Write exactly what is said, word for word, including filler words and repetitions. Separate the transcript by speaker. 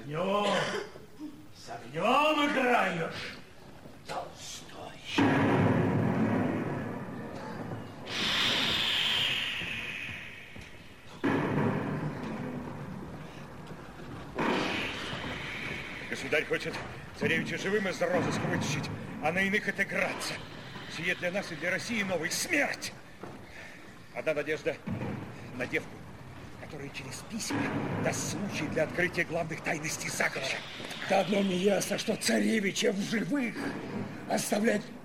Speaker 1: огнем, с огнем играешь, Толстой.
Speaker 2: Государь хочет царевича живым из розыска вытащить, а на иных отыграться. Сие для нас и для России новый смерть. Одна надежда на девку, которая через письма даст случай для открытия главных тайностей заговора.
Speaker 1: Да одно мне ясно, что царевича в живых оставлять